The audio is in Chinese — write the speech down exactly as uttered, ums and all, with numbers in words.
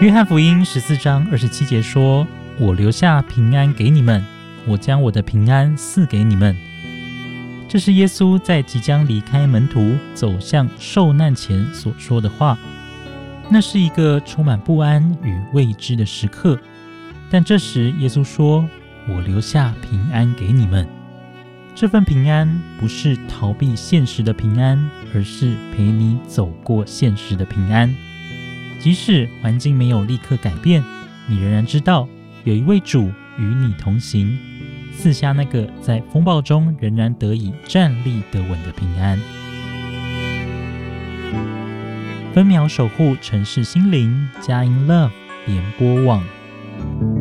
约翰福音十四章二十七节说，我留下平安给你们，我将我的平安赐给你们。这是耶稣在即将离开门徒走向受难前所说的话。那是一个充满不安与未知的时刻，但这时耶稣说，我留下平安给你们。这份平安不是逃避现实的平安，而是陪你走过现实的平安。即使环境没有立刻改变，你仍然知道有一位主与你同行，赐下那个在风暴中仍然得以站立得稳的平安。分秒守护城市心灵，佳音 Love 联播网。